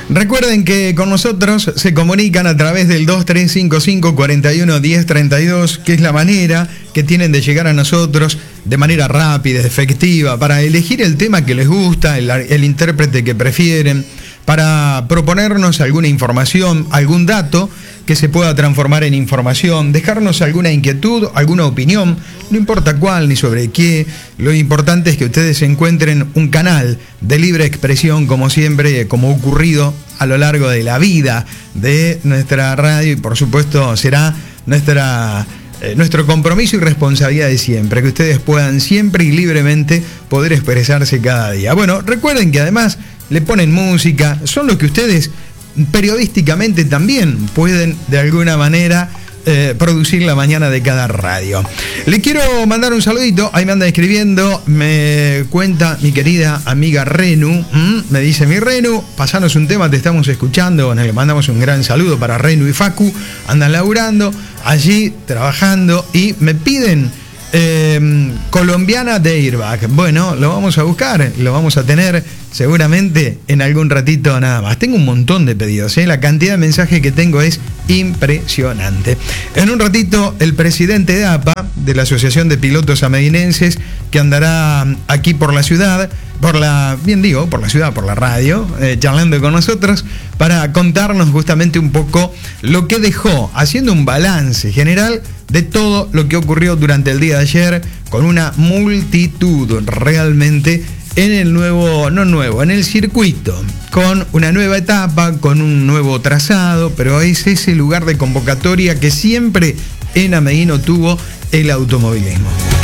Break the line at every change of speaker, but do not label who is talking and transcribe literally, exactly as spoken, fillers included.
Recuerden que con nosotros se comunican a través del dos tres cinco cinco, cuatro uno, uno cero tres dos, que es la manera que tienen de llegar a nosotros de manera rápida, efectiva, para elegir el tema que les gusta, el, el intérprete que prefieren, para proponernos alguna información, algún dato que se pueda transformar en información, dejarnos alguna inquietud, alguna opinión, no importa cuál ni sobre qué. Lo importante es que ustedes encuentren un canal de libre expresión, como siempre, como ha ocurrido a lo largo de la vida de nuestra radio, y por supuesto será nuestra... nuestro compromiso y responsabilidad de siempre, que ustedes puedan siempre y libremente poder expresarse cada día. Bueno, recuerden que además le ponen música, son los que ustedes periodísticamente también pueden de alguna manera eh, producir la mañana de cada radio. Le quiero mandar un saludito, ahí me anda escribiendo, me cuenta mi querida amiga Renu, ¿m? me dice: mi Renu, pasanos un tema, te estamos escuchando. Bueno, le mandamos un gran saludo para Renu y Facu, andan laburando allí, trabajando, y me piden eh, Colombiana de Airbag. Bueno, lo vamos a buscar, lo vamos a tener seguramente en algún ratito nada más. Tengo un montón de pedidos, ¿eh? La cantidad de mensajes que tengo es impresionante. En un ratito, el presidente de A P A, de la Asociación de Pilotos Amerinenses, que andará aquí por la ciudad, por la, bien digo, por la ciudad, por la radio, eh, charlando con nosotros, para contarnos justamente un poco lo que dejó, haciendo un balance general de todo lo que ocurrió durante el día de ayer, con una multitud realmente en el nuevo, no nuevo, en el circuito, con una nueva etapa, con un nuevo trazado, pero es ese lugar de convocatoria que siempre en Ameguino tuvo el automovilismo.